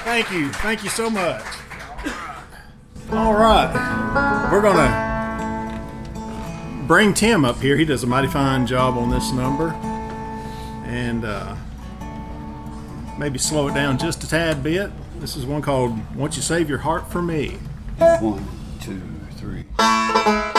Thank you. Thank you so much. All right. We're going to bring Tim up here. He does a mighty fine job on this number. And maybe slow it down just a tad bit. This is one called Won't You Save Your Heart for Me. 1, 2, 3.